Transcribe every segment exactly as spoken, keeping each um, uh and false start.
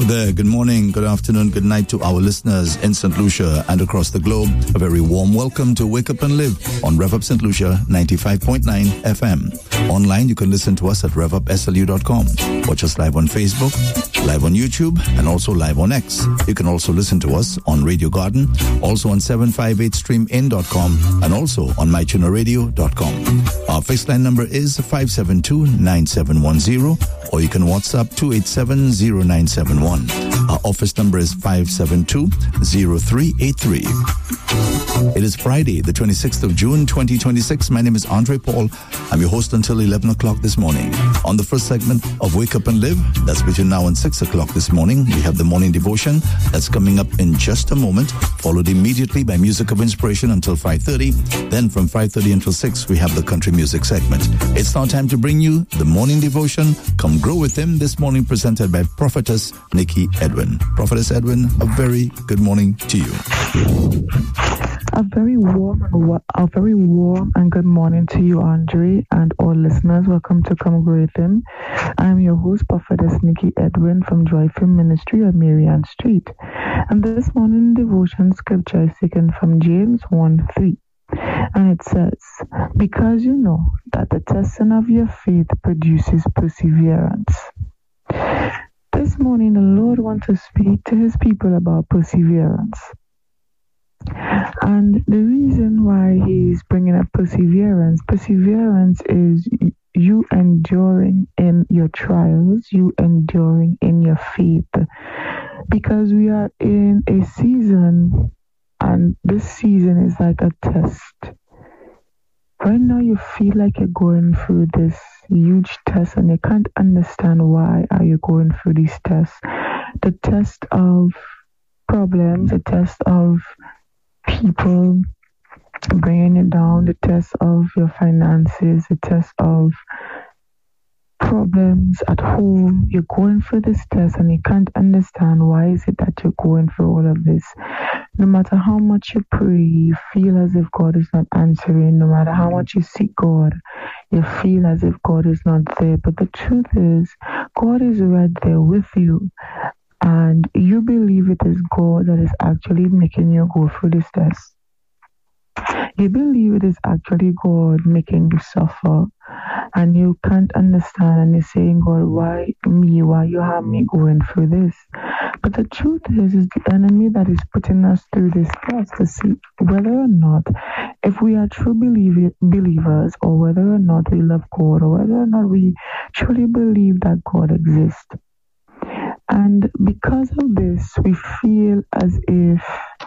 there. Good morning, good afternoon, good night to our listeners in Saint Lucia and across the globe. A very warm welcome to Wake Up and Live on Rev Up Saint Lucia ninety-five point nine F M. Online, you can listen to us at rev up s l u dot com. Watch us live on Facebook, live on YouTube, and also live on X. You can also listen to us on Radio Garden, also on seven five eight stream in dot com, and also on my tuner radio dot com. Our fixed line number is five seven two, nine seven one zero, or you can WhatsApp two eight seven, zero nine seven one. Our office number is five seven two, zero three eight three. It is Friday, the twenty-sixth of June, twenty twenty-six. My name is Andre Paul. I'm your host until eleven o'clock this morning. On the first segment of Wake Up and Live, that's between now and six o'clock this morning, we have the morning devotion that's coming up in just a moment, followed immediately by music of inspiration until five thirty. Then from five thirty until six, we have the country music segment. It's now time to bring you the morning devotion. Come grow with him this morning, presented by Prophetess Nikki Edwin. Prophetess Edwin, a very good morning to you. A very warm, a very warm and good morning to you, Andre, and all listeners. Welcome to Come Grow With Him. I'm your host, Prophetess Nikki Edwin from Joyful Ministry of Marianne Street. And this morning devotion scripture is taken from James one three. And it says, because you know that the testing of your faith produces perseverance. This morning, the Lord wants to speak to his people about perseverance. And the reason why he's bringing up perseverance, perseverance is you enduring in your trials, you enduring in your faith. Because we are in a season, and this season is like a test. Right now you feel like you're going through this huge test and you can't understand why are you going through these tests. The test of problems, the test of people bringing it down, the test of your finances, the test of problems at home. You're going through this test and you can't understand why is it that you're going through all of this. No matter how much you pray, you feel as if God is not answering. No matter how much you seek God, you feel as if God is not there. But the truth is, God is right there with you. And you believe it is God that is actually making you go through this test. You believe it is actually God making you suffer. And you can't understand and you're saying, God, why me? Why you have me going through this? But the truth is, is the enemy that is putting us through this test to see whether or not, if we are true believer, believers, or whether or not we love God, or whether or not we truly believe that God exists. And because of this, we feel as if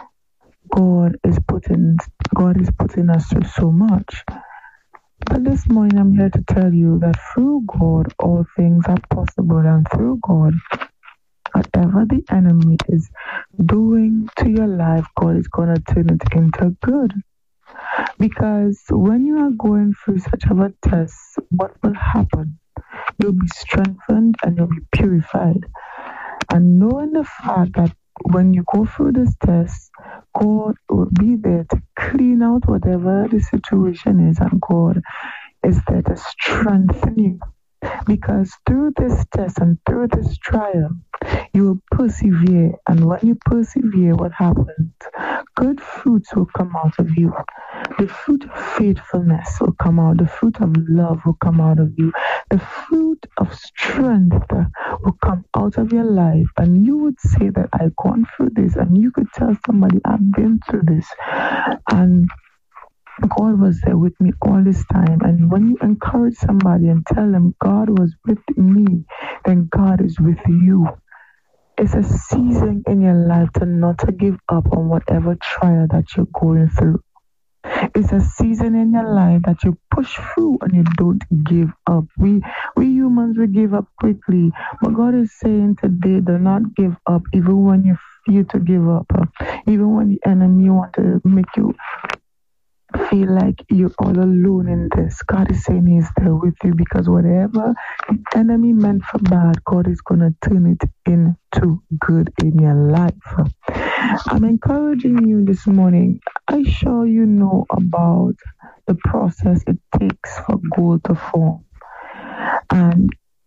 God is putting God is putting us through so much. But this morning I'm here to tell you that through God all things are possible, and through God, whatever the enemy is doing to your life, God is gonna turn it into good. Because when you are going through such of a test, what will happen? You'll be strengthened and you'll be purified. And knowing the fact that when you go through this test, God will be there to clean out whatever the situation is, and God is there to strengthen you. Because through this test and through this trial, you will persevere. And when you persevere, what happens? Good fruits will come out of you. The fruit of faithfulness will come out. The fruit of love will come out of you. The fruit of strength will come out of your life. And you would say that I've gone through this. And you could tell somebody, I've been through this. And God was there with me all this time. And when you encourage somebody and tell them God was with me, then God is with you. It's a season in your life to not to give up on whatever trial that you're going through. It's a season in your life that you push through and you don't give up. We we humans, we give up quickly. But God is saying today, do not give up, even when you feel to give up. Even when the enemy want to make you feel like you're all alone in this. God is saying he's there with you, because whatever the enemy meant for bad, God is going to turn it into good in your life. I'm encouraging you this morning. I'm sure you know about the process it takes for gold to form. And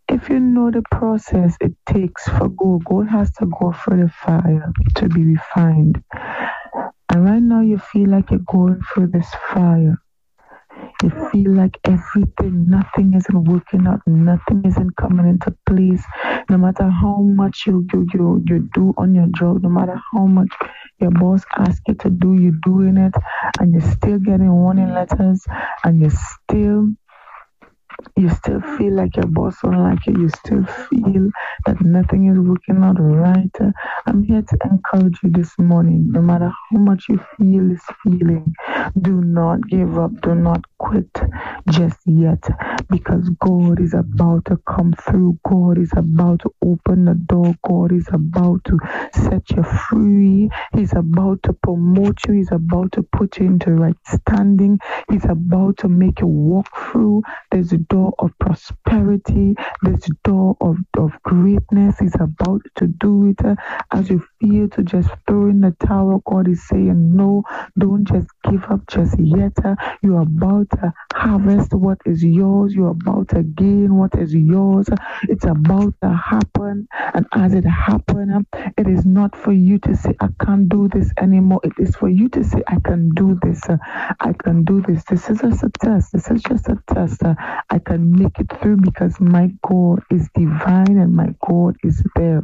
if you know the process it takes for gold, gold has to go through the fire to be refined. And right now you feel like you're going through this fire. You feel like everything, nothing isn't working out, nothing isn't coming into place. No matter how much you, you, you, you do on your job, no matter how much your boss asks you to do, you're doing it, and you're still getting warning letters, and you still you still feel like your boss don't like you, you still feel that nothing is working out right. I'm here to encourage you this morning. No matter how much you feel this feeling, do not give up, do not quit just yet, because God is about to come through. God is about to open the door. God is about to set you free. He's about to promote you. He's about to put you into right standing. He's about to make you walk through this door of prosperity, this door of, of greatness. He's about to do it. Uh, as you feel to just throw in the towel, God is saying, no, don't just give up just yet. Uh, you're about to harvest what is yours. You're about to gain what is yours. Uh, it's about to happen. And as it happens, uh, it is not for you to say, I can't do this anymore. It is for you to say, I can do this. Uh, I can do this. This is just a test. This is just a test. Uh, I can make it through because my God is divine and my God is there.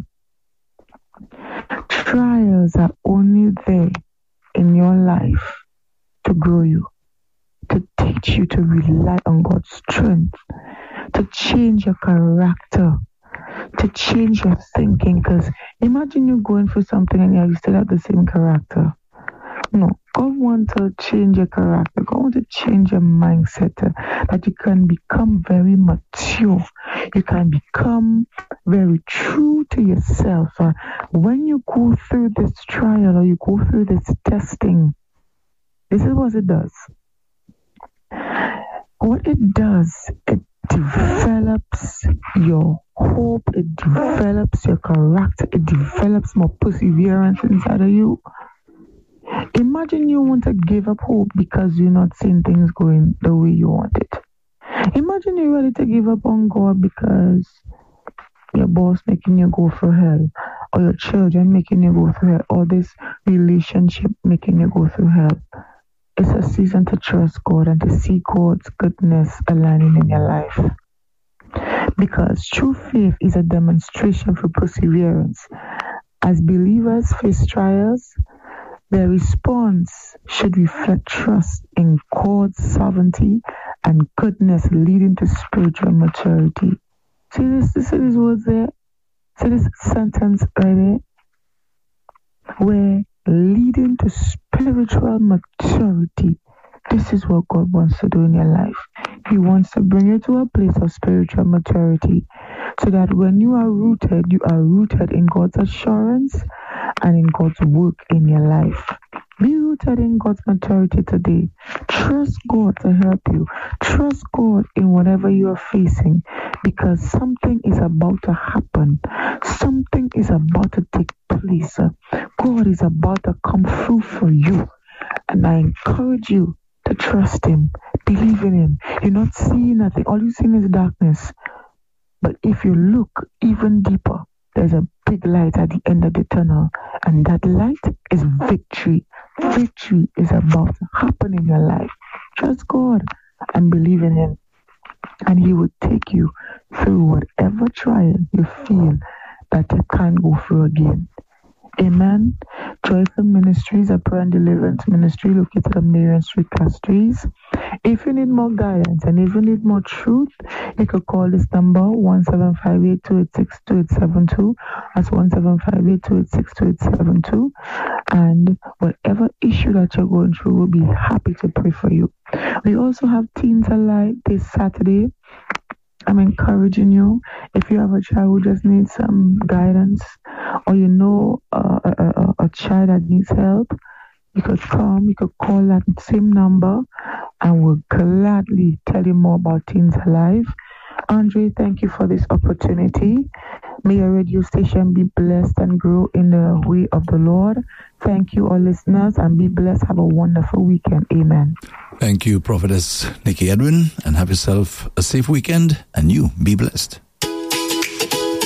Trials are only there in your life to grow you, to teach you to rely on God's strength, to change your character, to change your thinking. Because imagine you going through something and you still have the same character. No, God wants to change your character. God wants to change your mindset, uh, that you can become very mature. You can become very true to yourself. Uh, when you go through this trial or you go through this testing, this is what it does. What it does, it develops your hope, it develops your character, it develops more perseverance inside of you. Imagine you want to give up hope because you're not seeing things going the way you want it. Imagine you're ready to give up on God because your boss making you go through hell, or your children making you go through hell, or this relationship making you go through hell. It's a season to trust God and to see God's goodness aligning in your life. Because true faith is a demonstration for perseverance. As believers face trials, their response should reflect trust in God's sovereignty and goodness, leading to spiritual maturity. See this, see these words there? See this sentence right there? Where leading to spiritual maturity. This is what God wants to do in your life. He wants to bring you to a place of spiritual maturity, so that when you are rooted, you are rooted in God's assurance and in God's work in your life. Be rooted in God's maturity today. Trust God to help you. Trust God in whatever you are facing, because something is about to happen. Something is about to take place. God is about to come through for you. And I encourage you to trust Him. Believe in Him. You're not seeing nothing. All you're seeing is darkness. But if you look even deeper, there's a big light at the end of the tunnel. And that light is victory. Victory is about to happen in your life. Trust God and believe in Him. And He will take you through whatever trial you feel that you can't go through again. Amen. Joyful Ministries, a prayer and deliverance ministry located on Marion Street, Castries. If you need more guidance and if you need more truth, you can call this number one seven five eight, two eight six, two eight seven two. That's one seven five eight, two eight six, two eight seven two. And whatever issue that you're going through, we'll be happy to pray for you. We also have Teens Alive this Saturday. I'm encouraging you, if you have a child who just needs some guidance, or you know uh, a, a, a child that needs help, you could come, you could call that same number, and we'll gladly tell you more about Teens Alive. Andre, thank you for this opportunity. May your radio station be blessed and grow in the way of the Lord. Thank you, all listeners, and be blessed. Have a wonderful weekend. Amen. Thank you, Prophetess Nikki Edwin, and have yourself a safe weekend, and you be blessed.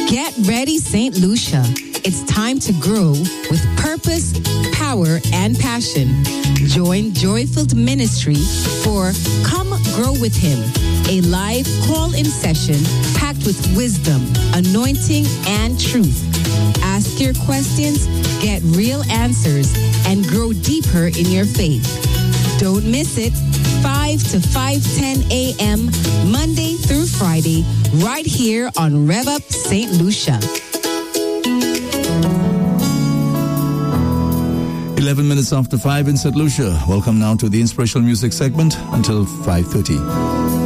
Get ready, Saint Lucia. It's time to grow with purpose, power, and passion. Join Joyfilled Ministry for Come Grow with Him, a live call-in session packed with wisdom, anointing, and truth. Ask your questions, get real answers, and grow deeper in your faith. Don't miss it. five to five ten a.m. Monday through Friday, right here on Rev Up Saint Lucia. eleven minutes after five in Saint Lucia. Welcome now to the inspirational music segment until five thirty.